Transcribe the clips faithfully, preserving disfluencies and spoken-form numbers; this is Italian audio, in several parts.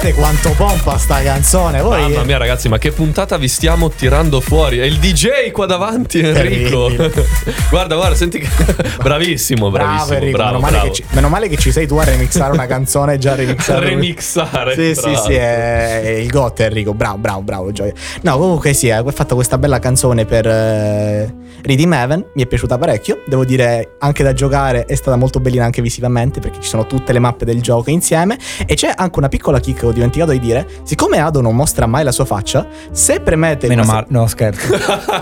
Vedete quanto pompa sta canzone? Voi... Mamma mia ragazzi, ma che puntata vi stiamo tirando fuori? È il D J qua davanti, Enrico. Guarda, guarda, senti che... Bravissimo, bravissimo. Bravo Enrico, bravo, meno, male bravo. Che ci, meno male che ci sei tu a remixare una canzone già remixata. Remixare. Sì, sì, sì, è, è il got Enrico. Bravo, bravo, bravo, Gioia. No, comunque sì, hai fatto questa bella canzone per uh, Redeem Heaven. Mi è piaciuta parecchio. Devo dire, anche da giocare è stata molto bellina anche visivamente, perché ci sono tutte le mappe del gioco insieme. E c'è anche una piccola kick che ho dimenticato di dire. Siccome Ado non mostra mai la sua faccia, se premete meno una male, no scherzo.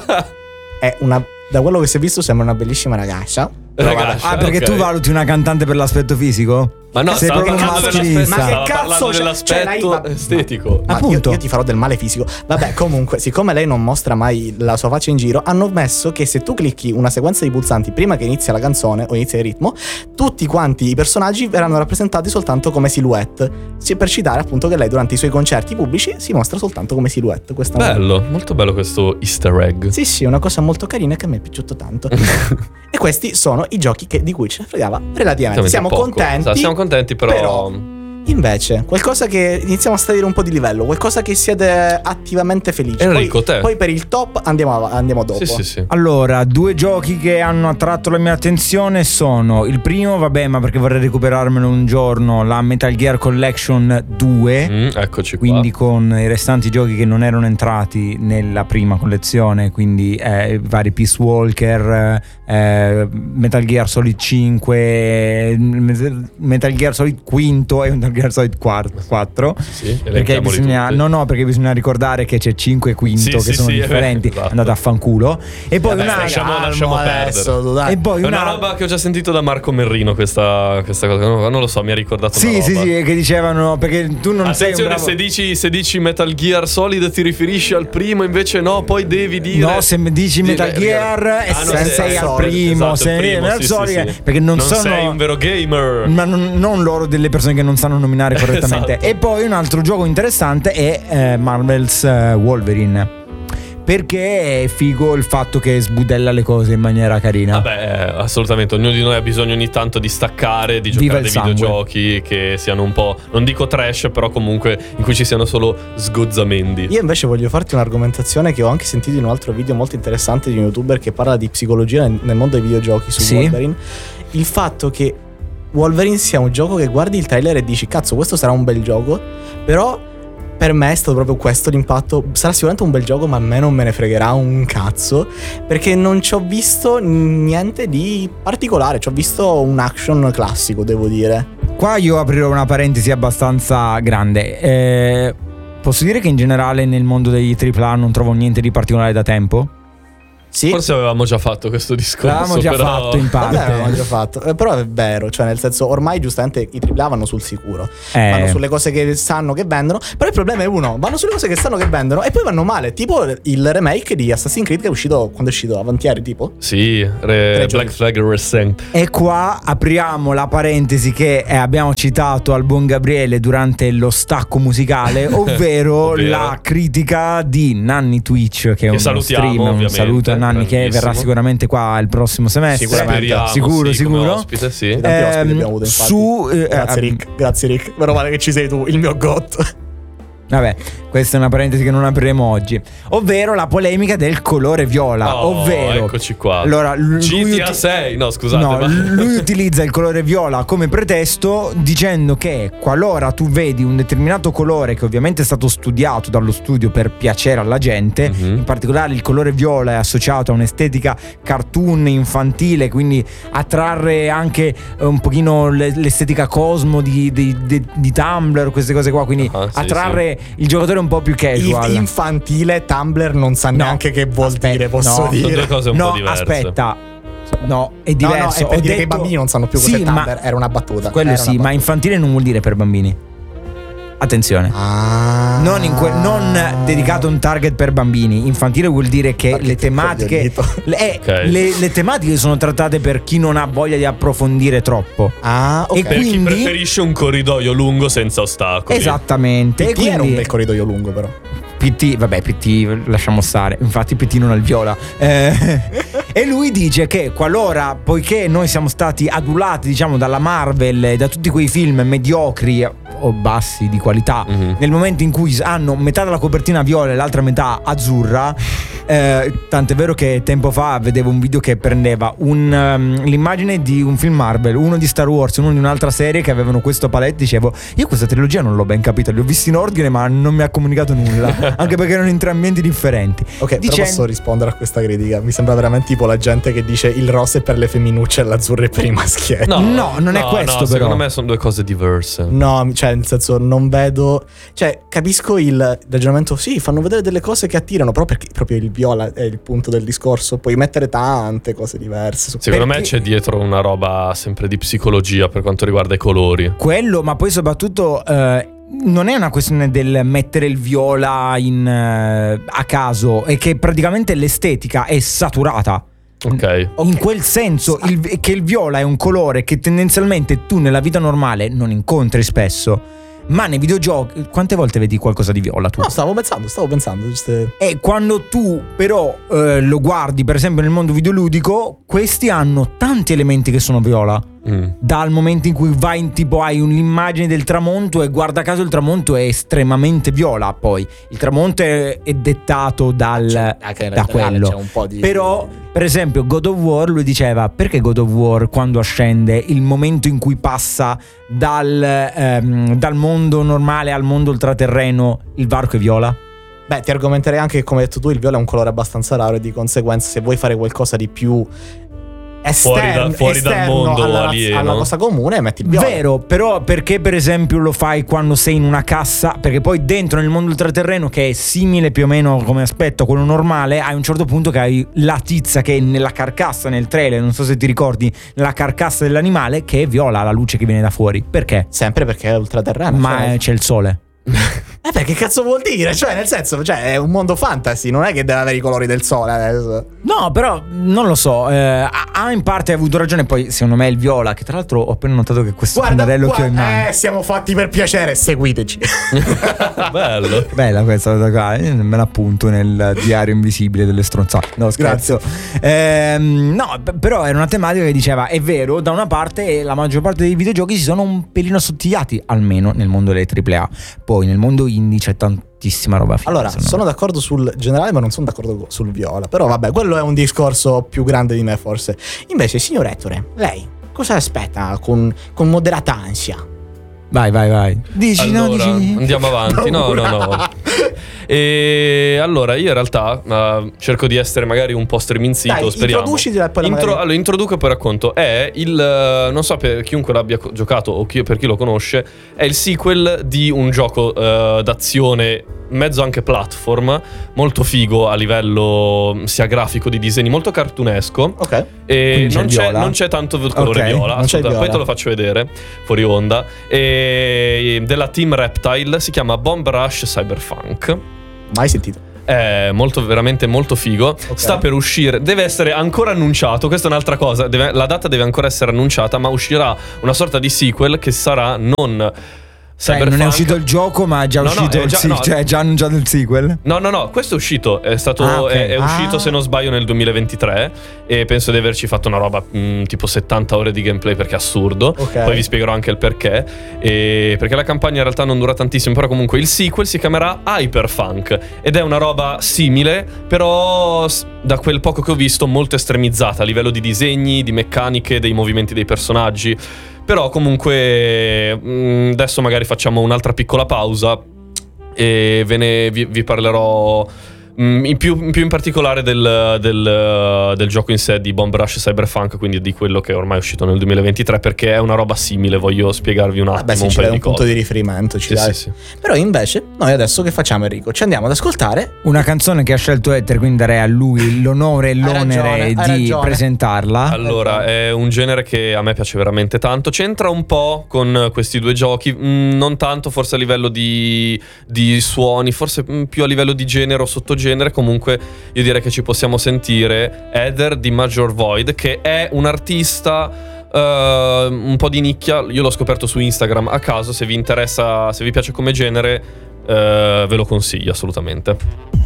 è una, da quello che si è visto sembra una bellissima ragazza. Ragazzi, Ah, perché ok. tu valuti una cantante per l'aspetto fisico? Ma no, Sei stavo proprio un parlando maschilista. dell'aspetto, Ma che stavo cazzo parlando c'è- dell'aspetto cioè, lei- estetico. Ma io, Appunto. io ti farò del male fisico. Vabbè, comunque, siccome lei non mostra mai la sua faccia in giro, hanno messo che se tu clicchi una sequenza di pulsanti prima che inizia la canzone o inizia il ritmo, tutti quanti i personaggi verranno rappresentati soltanto come silhouette. Sì, per citare appunto che lei durante i suoi concerti pubblici si mostra soltanto come silhouette. Questa Bello, molto bello questo easter egg. Sì, sì, una cosa molto carina che a me è piaciuto tanto. E questi sono i giochi che, di cui ce ne fregava relativamente. Siamo Poco. contenti. Esatto, siamo contenti, però... però invece, qualcosa che iniziamo a salire un po' di livello, qualcosa che siete attivamente felici. Enrico, poi, te. poi per il top andiamo, andiamo dopo. Sì, sì, sì. Allora, due giochi che hanno attratto la mia attenzione sono il primo, vabbè, ma perché vorrei recuperarmelo un giorno, la Metal Gear Collection due. Mm, eccoci qua. Quindi con i restanti giochi che non erano entrati nella prima collezione, quindi eh, vari Peace Walker, eh, Metal Gear Solid cinque, Metal Gear Solid quinto e Metal Gear Solid quattro. Sì, Perché elenchiamoli bisogna, tutti. no, no, perché bisogna ricordare che c'è cinque e quinto Sì, che sì, sono sì, differenti. esatto. Andate a fanculo. E poi Vabbè, una lasciamo, calmo lasciamo adesso, perdere. tu, dai. e poi È una, una roba che ho già sentito da Marco Merrino, questa, questa cosa. No, non lo so, mi ha ricordato Sì, una sì, roba. sì, che dicevano perché tu non sei un Attenzione, bravo... se dici, se dici Metal Gear Solid ti riferisci al primo, invece no, poi devi dire... No, se mi dici Dire- Metal Gear e Ah, no, se se- sei al Solid, primo, esatto, se il primo, Metal sì, sì, Solid, sì. perché non, Non sono sei un vero gamer. ma non, non loro delle persone che non sanno nominare correttamente. Esatto. E poi un altro gioco interessante è eh, Marvel's eh, Wolverine. Perché è figo il fatto che sbudella le cose in maniera carina. Vabbè, eh, assolutamente, ognuno di noi ha bisogno ogni tanto di staccare, di Viva giocare il dei sangue. videogiochi che siano un po', non dico trash, però comunque in cui ci siano solo sgozzamenti. Io invece voglio farti un'argomentazione che ho anche sentito in un altro video molto interessante di un youtuber che parla di psicologia nel, nel mondo dei videogiochi su Sì. Wolverine. Il fatto che Wolverine sia un gioco che guardi il trailer e dici cazzo, questo sarà un bel gioco, però per me è stato proprio questo l'impatto. Sarà sicuramente un bel gioco, ma a me non me ne fregherà un cazzo, perché non ci ho visto niente di particolare. Ci ho visto un action classico, devo dire. Qua io aprirò una parentesi abbastanza grande. Eh, posso dire che in generale nel mondo degli tripla A non trovo niente di particolare da tempo? Sì, Forse avevamo già fatto questo discorso. L'avevamo già però... fatto in vabbè, parte. l'avevamo già fatto. Eh, però è vero, cioè nel senso ormai giustamente i tripla A vanno sul sicuro. Eh. Vanno sulle cose che sanno che vendono. Però il problema è uno, vanno sulle cose che sanno che vendono e poi vanno male. Tipo il remake di Assassin's Creed che è uscito, quando è uscito? Avantieri tipo? Sì, re- Tre Black giorni. Flag Recent. E qua apriamo la parentesi che eh, abbiamo citato al buon Gabriele durante lo stacco musicale, ovvero Ovvero. la critica di Nanni Twitch, che è uno salutiamo, stream. Un ovviamente, saluto a Nanni che grandissimo. verrà sicuramente qua il prossimo semestre. Sicuramente. Speriamo, Sicuro, sì, come sicuro. ospite, sì. Tanti Ehm, ospiti abbiamo avuto, infatti. su, eh, Grazie eh, Rick, grazie Rick. Meno male che ci sei tu, il mio got. Vabbè, questa è una parentesi che non apriremo oggi. Ovvero la polemica del colore viola. Oh, ovvero eccoci qua. Allora, lui G T A uti- sei, no scusate, No, ma... lui utilizza il colore viola come pretesto, dicendo che qualora tu vedi un determinato colore che ovviamente è stato studiato dallo studio per piacere alla gente, Mhm. in particolare il colore viola è associato a un'estetica cartoon infantile, quindi attrarre anche eh, un pochino le- l'estetica Cosmo di, di, di, di Tumblr, queste cose qua, quindi Ah, sì, attrarre il giocatore un po' più casual. Infantile, Tumblr non sa No. neanche che vuol Aspetta, dire, posso no. Sono due dire. cose un no, po' diverse. aspetta. No, è No, diverso. no, è per Ho dire che i detto- bambini non sanno più Sì, cos'è ma- Tumblr, era una battuta. Quello era sì, una ma battuta. infantile non vuol dire per bambini. Attenzione. Ah. Non, in que- non dedicato a un target per bambini. Infantile vuol dire che Target le tematiche cogliondito. le, eh, Ok. le, le tematiche sono trattate per chi non ha voglia di approfondire troppo. Ah, ok. E Per chi Quindi- preferisce un corridoio lungo senza ostacoli. Esattamente. E P T era un quindi bel corridoio lungo però. P T, vabbè, P T lasciamo stare, infatti P T non ha il viola. Eh, e lui dice che qualora, poiché noi siamo stati adulati, diciamo, dalla Marvel e da tutti quei film mediocri o bassi di qualità, mm-hmm. nel momento in cui hanno metà della copertina viola e l'altra metà azzurra, eh, tant'è vero che tempo fa vedevo un video che prendeva un, um, l'immagine di un film Marvel, uno di Star Wars, uno di un'altra serie che avevano questo paletto. Dicevo, io questa trilogia non l'ho ben capita, li ho visti in ordine ma non mi ha comunicato nulla, anche perché erano in tre ambienti differenti. Ok, Dicendo... però posso rispondere a questa critica? Mi sembra veramente tipo la gente che dice il rosso è per le femminucce e l'azzurro è per i maschietti. No, no, non no, è questo, no, però. Secondo me sono due cose diverse. No, cioè nel senso non vedo, cioè capisco il ragionamento, sì, fanno vedere delle cose che attirano, però perché proprio il viola è il punto del discorso, puoi mettere tante cose diverse. Secondo perché... me c'è dietro una roba sempre di psicologia per quanto riguarda i colori. Quello, ma poi soprattutto eh, non è una questione del mettere il viola in, eh, a caso, è che praticamente l'estetica è saturata. Okay. In quel senso il, che il viola è un colore che tendenzialmente tu nella vita normale non incontri spesso, ma nei videogiochi quante volte vedi qualcosa di viola tu? No, stavo pensando, stavo pensando giusto... E quando tu però eh, lo guardi per esempio nel mondo videoludico, questi hanno tanti elementi che sono viola. Mm. Dal momento in cui vai in tipo hai un'immagine del tramonto e guarda caso il tramonto è estremamente viola, poi il tramonto è, è dettato dal cioè, da quello c'è un po' di... però per esempio God of War, lui diceva perché God of War quando ascende il momento in cui passa dal, ehm, dal mondo normale al mondo ultraterreno il varco è viola? Beh, ti argomenterei anche che come hai detto tu il viola è un colore abbastanza raro e di conseguenza se vuoi fare qualcosa di più Estern, fuori, da, fuori dal mondo alla, alieno, alla cosa comune metti il viola. Vero, però perché per esempio lo fai quando sei in una cassa? Perché poi dentro nel mondo ultraterreno, che è simile più o meno come aspetto a quello normale, hai un certo punto che hai la tizia che è nella carcassa nel trailer, non so se ti ricordi, la carcassa dell'animale che è viola, la luce che viene da fuori. Perché? Sempre perché è ultraterreno. Ma cioè... c'è il sole. Eh beh, che cazzo vuol dire? Cioè, nel senso, cioè, è un mondo fantasy, non è che deve avere i colori del sole adesso. No, però non lo so. Eh, ha in parte avuto ragione. Poi, secondo me, il viola. Che tra l'altro ho appena notato che questo pennarello che ho in mano. Eh, siamo fatti per piacere, seguiteci. Bello. Bella questa cosa qua. Io me la appunto nel diario invisibile delle stronzate. No, scherzo. Eh, no, p- però era una tematica che diceva: è vero, da una parte la maggior parte dei videogiochi si sono un pelino assottigliati, almeno nel mondo delle triple A. Poi nel mondo indie c'è tantissima roba figa. Allora, sono d'accordo sul generale, ma non sono d'accordo sul viola. Però vabbè, quello è un discorso più grande di me forse. Invece, signor Ettore, lei cosa aspetta con, con moderata ansia? Vai, vai, vai. Dici, allora, no, dici... andiamo avanti. No, no, no. E allora io in realtà uh, cerco di essere magari un po' striminzito. Dai, speriamo. Introduciti e poi Intro- magari... Allora introduco e poi racconto. È il uh, non so per chiunque l'abbia co- giocato o chi, per chi lo conosce, è il sequel di un gioco uh, d'azione mezzo anche platform, molto figo a livello sia grafico, di disegni, molto cartunesco. Ok. E c'è non, c'è, viola. non c'è tanto il colore Ok, viola, non c'è il poi viola. te lo faccio vedere fuori onda. E della team Reptile, si chiama Bomb Rush Cyberpunk. Mai sentito. È molto, veramente molto figo. Okay. Sta per uscire, deve essere ancora annunciato. Questa è un'altra cosa. Deve, la data deve ancora essere annunciata, ma uscirà una sorta di sequel che sarà non Cioè, Cyberpunk. non è uscito il gioco, ma è già No, uscito no, è il già- sequel. no. Cioè, è già annunciato il sequel. No, no, no, questo è uscito, è stato Ah, ok. è, è uscito Ah. se non sbaglio nel duemilaventitré e penso di averci fatto una roba mh, tipo settanta ore di gameplay perché è assurdo. Ok. Poi vi spiegherò anche il perché, e perché la campagna in realtà non dura tantissimo, però comunque il sequel si chiamerà Hyperfunk ed è una roba simile, però s- da quel poco che ho visto molto estremizzata a livello di disegni, di meccaniche, dei movimenti dei personaggi. Però comunque mh, adesso magari facciamo un'altra piccola pausa e ve ne vi, vi parlerò mh, in più, in più in particolare del, del, del gioco in sé di Bomb Rush Cyberpunk, quindi di quello che è ormai uscito nel duemilaventitré, perché è una roba simile, voglio spiegarvi un attimo. Vabbè, sì, un ci paio dai di un punto cose. di riferimento, ci Sì, dai. sì, sì. Però invece, noi adesso che facciamo, Enrico? Ci andiamo ad ascoltare Una canzone che ha scelto Ether, quindi darei a lui l'onore e Hai l'onere ragione, hai di ragione. presentarla. Allora, è un genere che a me piace veramente tanto. C'entra un po' con questi due giochi, mh, non tanto forse a livello di, di suoni, forse mh, più a livello di genere o sottogenere. Comunque io direi che ci possiamo sentire Heather di Major Void, che è un artista uh, un po' di nicchia. Io l'ho scoperto su Instagram a caso. Se vi interessa, se vi piace come genere, Uh, eh, ve lo consiglio assolutamente.